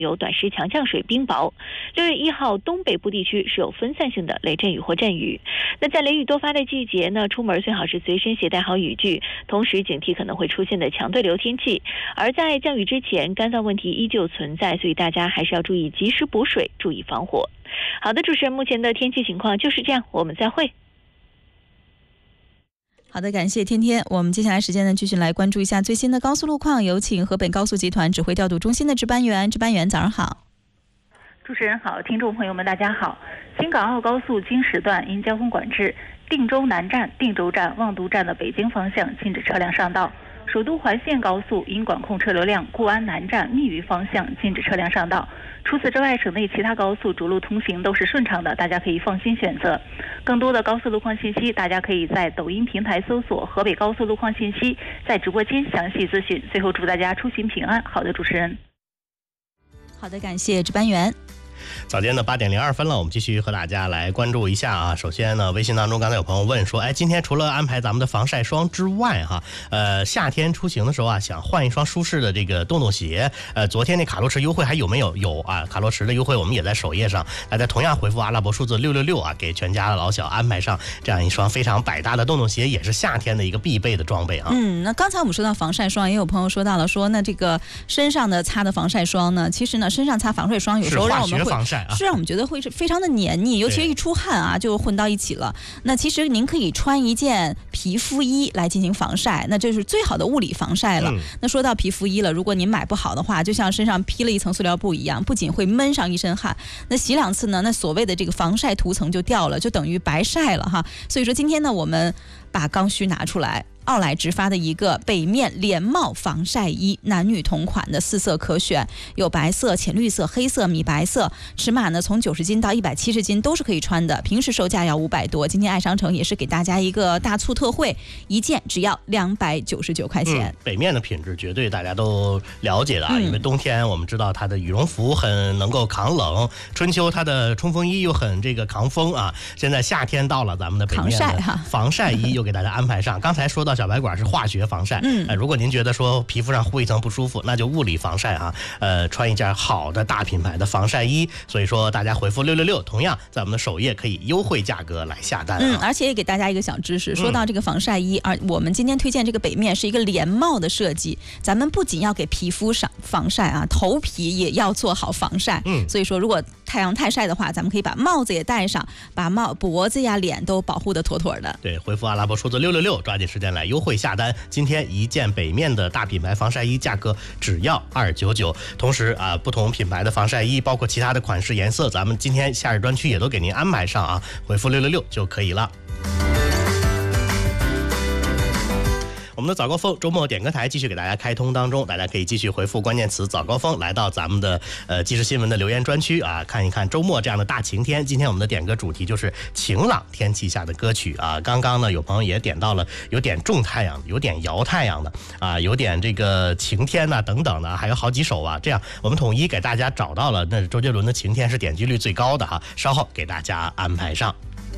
有短时强降水、冰雹。6月1号，东北部地区是有分散性的雷阵雨或阵雨。那在雷雨多发的季节呢，出门最好是随身携带好雨具，同时警惕可能会出现的强对流天气。而在降雨之前，干燥问题依旧存在，所以大家还是要注意及时补水，注意防火。好的，主持人，目前的天气情况就是这样，我们再会。 好的，感谢天天。我们接下来时间呢，继续来关注一下最新的高速路况，有请河北高速集团指挥调度中心的值班员。值班员早上好。 主持人好，听众朋友们大家好。京港澳高速经时段因交通管制，定州南站、定州站、望都站的北京方向禁止车辆上道。首都环线高速因管控车流量，固安南站、密榆方向禁止车辆上道。除此之外，省内其他高速主路通行都是顺畅的，大家可以放心选择。更多的高速路况信息，大家可以在抖音平台搜索河北高速路况信息，在直播间详细咨询。最后祝大家出行平安。好的，主持人。 好的，感谢值班员。 早间的8点02分了，我们继续和大家来关注一下啊。首先呢，微信当中刚才有朋友问说，今天除了安排咱们的防晒霜之外哈，夏天出行的时候啊，想换一双舒适的这个洞洞鞋。昨天那卡罗驰优惠还有没有？有啊，卡罗驰的优惠我们也在首页上，大家同样回复阿拉伯数字666啊，给全家的老小安排上这样一双非常百搭的洞洞鞋，也是夏天的一个必备的装备啊。 那刚才我们说到防晒霜，也有朋友说到了说，那这个身上的擦的防晒霜呢，其实呢，身上擦防晒霜有时候让我们会是让我们觉得会是非常的黏腻，尤其是一出汗啊就混到一起了。那其实您可以穿一件皮肤衣来进行防晒，那这是最好的物理防晒了。那说到皮肤衣了，如果您买不好的话，就像身上披了一层塑料布一样，不仅会闷上一身汗，那洗2次呢，那所谓的这个防晒涂层就掉了，就等于白晒了哈。所以说今天呢，我们把刚需拿出来。奥莱直发的一个北面连帽防晒衣，男女同款的4色可选，有白色、浅绿色、黑色、米白色，尺码呢从90斤到170斤都是可以穿的，平时售价要500多，今天爱商城也是给大家一个大促特惠，一件只要299块钱。 北面的品质绝对大家都了解的啊，因为冬天我们知道它的羽绒服很能够抗冷，春秋它的冲锋衣又很这个抗风啊，现在夏天到了，咱们的北面的防晒衣又给大家安排上。刚才说到小白管是化学防晒，如果您觉得说皮肤上糊一层不舒服，那就物理防晒啊，穿一件好的大品牌的防晒衣。所以说大家回复666，同样在我们的首页可以优惠价格来下单而且也给大家一个小知识，说到这个防晒衣，我们今天推荐这个北面是一个连帽的设计，咱们不仅要给皮肤上防晒啊，头皮也要做好防晒。所以说如果太阳太晒的话，咱们可以把帽子也戴上，把脖子呀、脸都保护得妥妥的。 对，回复阿拉伯数字666，抓紧时间来优惠下单。今天一件北面的大品牌防晒衣价格只要299，同时啊，不同品牌的防晒衣包括其他的款式颜色，咱们今天夏日专区也都给您安排上啊，回复666就可以了。我们的早高峰周末点歌台继续给大家开通当中，大家可以继续回复关键词早高峰来到咱们的即时新闻的留言专区啊，看一看周末这样的大晴天。今天我们的点歌主题就是晴朗天气下的歌曲啊。刚刚呢有朋友也点到了有点种太阳、有点摇太阳的啊，有点这个晴天呐等等的，还有好几首啊。这样我们统一给大家找到了，那周杰伦的晴天是点击率最高的哈，稍后给大家安排上。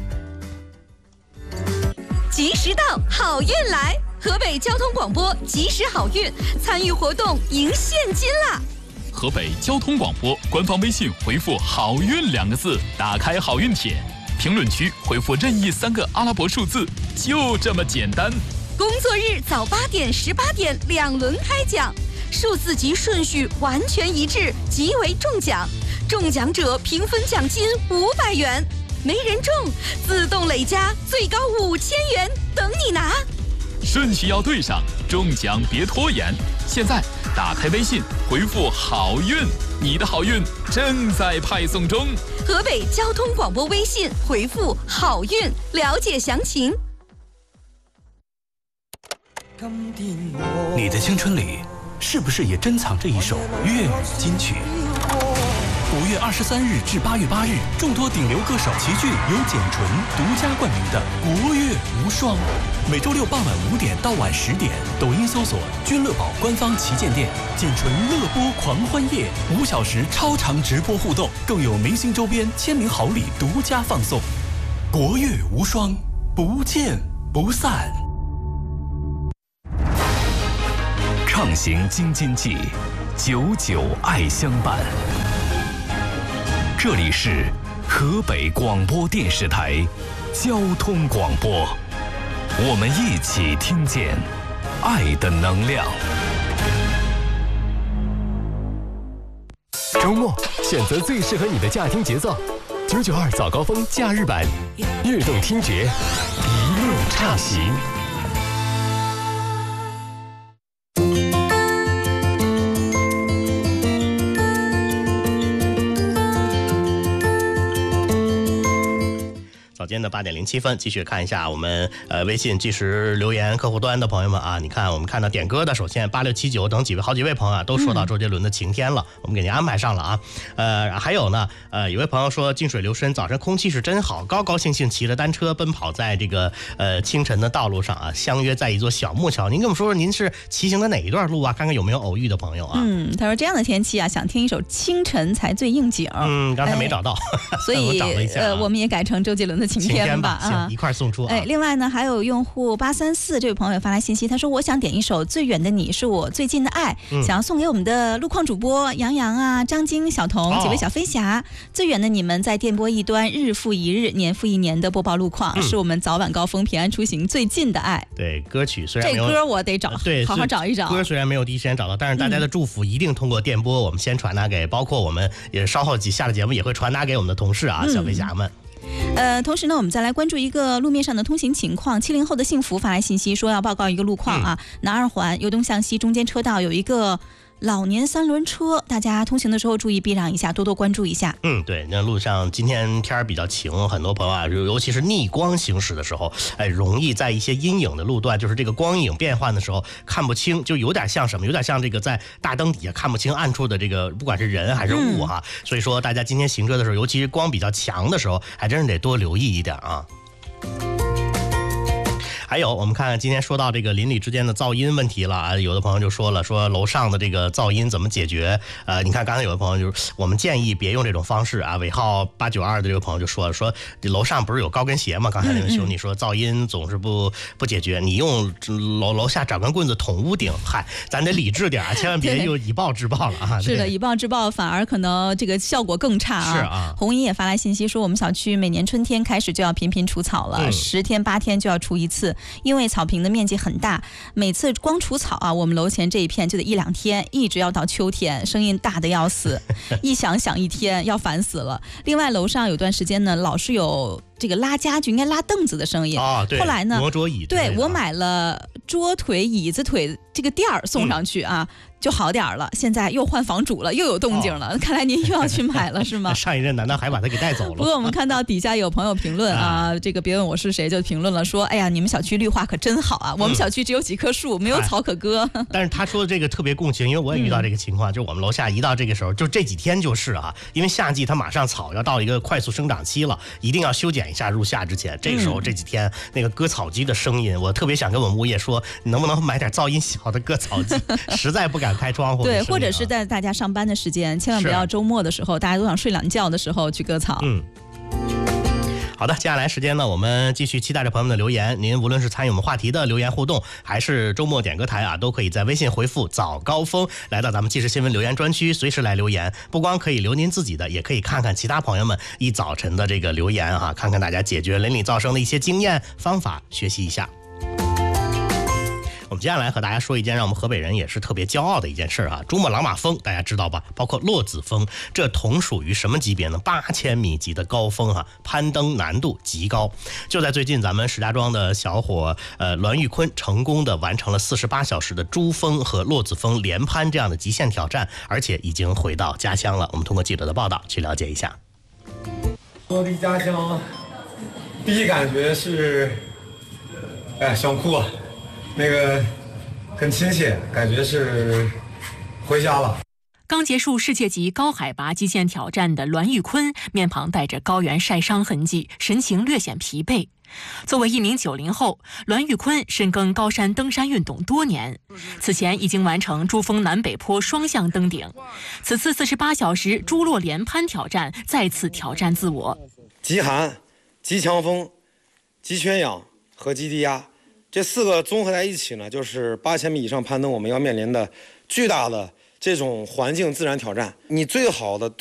及时到，好运来！河北交通广播及时好运，参与活动赢现金啦！ 河北交通广播官方微信回复好运2个字，打开好运帖，评论区回复任意3个阿拉伯数字，就这么简单。 工作日早8点、18点2轮开奖，数字及顺序完全一致，即为中奖。中奖者平分奖金500元，没人中自动累加最高5000元，等你拿。 顺序要对上，中奖别拖延。现在打开微信回复好运，你的好运正在派送中。 河北交通广播微信回复好运，了解详情。 你的青春里是不是也珍藏着一首粤语金曲？5月23日至8月8日，众多顶流歌手齐聚由简纯独家冠名的国乐无双。每周六傍晚5点到晚10点，抖音搜索君乐宝官方旗舰店，简纯乐播狂欢夜，5小时超长直播互动，更有明星周边签名好礼独家放送。国乐无双，不见不散。 畅行京津冀， ，99爱相伴。这里是河北广播电视台交通广播，我们一起听见爱的能量。 周末选择最适合你的驾听节奏，992早高峰假日版，悦动听觉，一路畅行。 早间的8点07分，继续看一下我们微信即时留言客户端的朋友们啊，你看我们看到点歌的，首先8679等好几位朋友啊都说到周杰伦的晴天了，我们给您安排上了啊。还有呢，有位朋友说静水流深，早晨空气是真好，高高兴兴骑着单车奔跑在这个清晨的道路上啊，相约在一座小木桥。您跟我们说说您是骑行的哪一段路啊？看看有没有偶遇的朋友啊。 他说这样的天气啊，想听一首清晨才最应景。 刚才没找到， 所以我找了一下我们也改成周杰伦的晴天吧。 行，一块送出啊。 另外呢，还有用户834这位朋友发来信息，他说我想点一首《最远的你是我最近的爱》，想要送给我们的路况主播杨洋啊、张晶、小童几位小飞侠。最远的你们在电波一端，日复一日，年复一年的播报路况，是我们早晚高峰平安出行最近的爱。 对，歌曲虽然没有， 这歌我得找，对，好好找一找。 歌虽然没有第一时间找到，但是大家的祝福一定通过电波，我们先传达给，包括我们也稍后下了节目也会传达给我们的同事啊，小飞侠们。 同时呢，我们再来关注一个路面上的通行情况。70后的幸福发来信息说要报告一个路况啊，南二环由东向西中间车道有一个老年3轮车，大家通行的时候注意避让一下，多多关注一下。 对，那路上今天天比较晴，很多朋友啊，尤其是逆光行驶的时候，容易在一些阴影的路段，就是这个光影变换的时候看不清，就有点像什么，有点像这个在大灯底下看不清暗处的这个，不管是人还是物哈。所以说大家今天行车的时候，尤其是光比较强的时候，还真是得多留意一点啊。还有我们看今天说到这个邻里之间的噪音问题了啊，有的朋友就说了，说楼上的这个噪音怎么解决？你看刚才有的朋友就是我们建议别用这种方式啊。尾号892的这个朋友就说了，说楼上不是有高跟鞋吗？刚才那位兄弟说噪音总是不解决，你用楼下找根棍子捅屋顶，嗨，咱得理智点啊，千万别又以暴制暴了啊。 是的，以暴制暴反而可能这个效果更差啊。 是啊， 红英也发来信息说，我们小区每年春天开始就要频频除草了，10天8天就要除一次。因为草坪的面积很大，每次光除草啊，我们楼前这一片就得1、2天，一直要到秋天，声音大的要死，一响一天，要烦死了。另外楼上有段时间呢，老是有这个拉家具，应该拉凳子的声音啊。对， 后来呢， 挪桌椅， 对，我买了桌腿、椅子腿这个垫儿送上去啊。就好点了，现在又换房主了，又有动静了，看来您又要去买了是吗？ 上一任难道还把他给带走了？ 不过我们看到底下有朋友评论啊，这个别问我是谁就评论了说，哎呀，你们小区绿化可真好啊，我们小区只有几棵树，没有草可割。 但是他说的这个特别共情，因为我也遇到这个情况，就是我们楼下一到这个时候，就这几天就是啊，因为夏季它马上草要到一个快速生长期了，一定要修剪一下入夏之前。这个时候这几天那个割草机的声音，我特别想跟我们物业说，你能不能买点噪音小的割草机？实在不敢开窗户。 对。或者是在大家上班的时间，千万不要周末的时候，大家都想睡懒觉的时候去割草。 好的，接下来时间呢，我们继续期待着朋友们的留言。您无论是参与我们话题的留言互动，还是周末点歌台啊，都可以在微信回复早高峰来到咱们即时新闻留言专区，随时来留言。不光可以留您自己的，也可以看看其他朋友们一早晨的这个留言啊，看看大家解决邻里噪声的一些经验方法，学习一下。我们接下来和大家说一件让我们河北人也是特别骄傲的一件事啊，珠穆朗玛峰大家知道吧？包括洛子峰，这同属于什么级别呢？8000米级的高峰啊，攀登难度极高。就在最近，咱们石家庄的小伙栾玉坤成功的完成了48小时的珠峰和洛子峰连攀这样的极限挑战，而且已经回到家乡了。我们通过记者的报道去了解一下。 我的家乡，第一感觉是，想哭啊。那个很亲切，感觉是回家了。 刚结束世界级高海拔极限挑战的栾玉坤，面庞带着高原晒伤痕迹，神情略显疲惫。作为一名90后，栾玉坤深耕高山登山运动多年，此前已经完成珠峰南北坡双向登顶，此次48小时珠洛连攀挑战再次挑战自我。 极寒、极强风、极缺氧和极低压，这4个综合在一起呢，就是8000米以上攀登我们要面临的巨大的这种环境自然挑战，你最好的